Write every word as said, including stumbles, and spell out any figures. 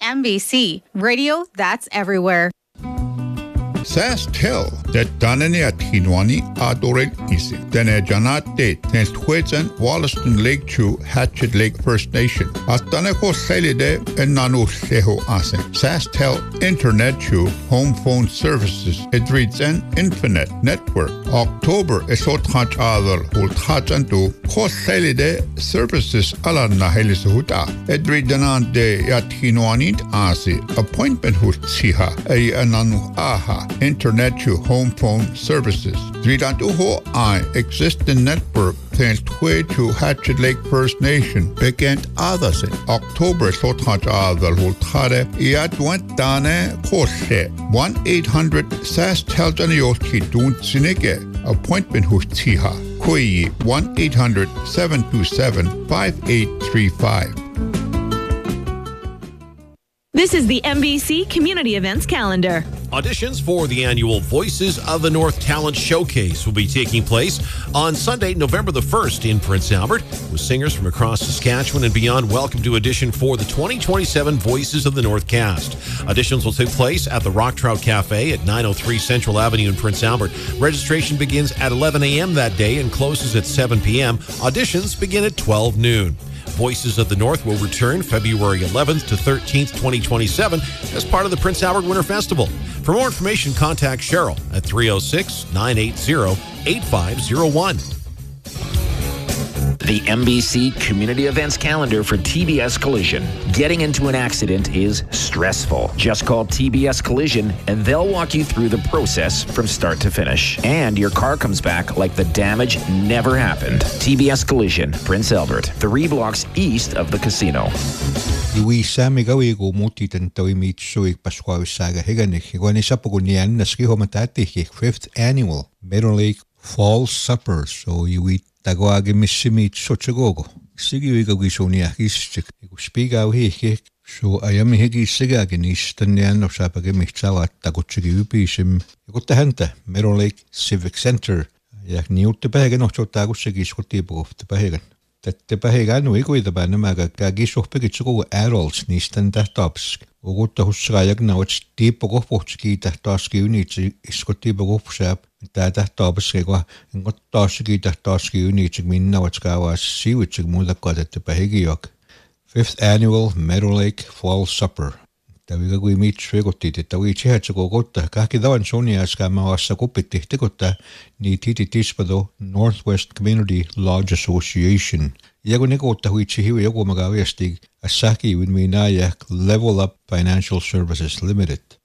M B C, radio that's everywhere. SaskTel, that Danani at Hinwani Adored Isi. Dene Janate, Tens Twitsen, Wollaston Lake Chew, Hatchet Lake First Nation. Astaneko Selide, and Nanu Seho Asen. SaskTel Internet Chew, Home Phone Services, it reads an Infinite Network. October, Esot Hach Adal, Hult Hachantu, Kos Selide Services Alana Helisuhuta. It reads an de Yat Hinwani Asi, Appointment Hut Siha, a Ananu Aha. Internet to home phone services. Dridantuho I existing network thanks to Hatchet Lake First Nation began others in October Sothaj Adal Hultare Iadwent Dane Koshe one eight hundred SaskTel Janioski Dun Sinike appointment Hustiha Kui one eight hundred seven two seven five eight three five. This is the M B C Community Events Calendar. Auditions for the annual Voices of the North Talent Showcase will be taking place on Sunday, November the first in Prince Albert, with singers from across Saskatchewan and beyond welcome to audition for the twenty twenty-seven Voices of the North cast. Auditions will take place at the Rock Trout Cafe at nine oh three Central Avenue in Prince Albert. Registration begins at eleven a.m. that day and closes at seven p.m. Auditions begin at twelve noon. Voices of the North will return February eleventh to thirteenth, twenty twenty-seven as part of the Prince Albert Winter Festival. For more information, contact Cheryl at three oh six, nine eight zero, eight five zero one. The M B C Community Events Calendar for T B S Collision. Getting into an accident is stressful. Just call T B S Collision and they'll walk you through the process from start to finish. And your car comes back like the damage never happened. T B S Collision, Prince Albert, three blocks east of the casino. Iwi sami gawi go muti tantawi meet suik pasqua saga heganik. Igwani sapugunian naski homatati fifth annual Meadow Lake Fall Supper. So iwi Tagoage missimi sochagogo. Sigi wiga gishonia histik. Spiga hiki. So I am higi sigaginis tanian of sapage michawa tagochigi upisim. Gotahanta, Meadow Lake Civic Center. Yak new te bagan of tagosigi scotibo of the bagan. That the bagan wigwi the banamaga gagis of pigitsugo adults nistan that tops. Ogutta husrayak now it's deep of Portuguese that taski units scotibo of shap. Tätä taapaskekoa, enkä taaskin taaskin unitsik minna vatskaawa siivitsik muuta katette pähikiok. Fifth annual Meadow Lake Fall Supper. Tävikä kui mitsi kotit, että kui tsihatsiko kotta, kahki tavan sonia skama vasta kupitti tekotta, niin titi tispado Northwest Community Lodge Association. Ja kun ne kotta huitsi hivi joku maga viesti, asaki with me najak Level Up Financial Services Limited.